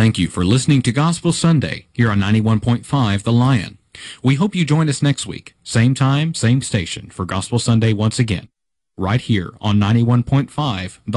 thank you for listening to Gospel Sunday here on 91.5 The Lion. We hope you join us next week, same time, same station, for Gospel Sunday once again, right here on 91.5 The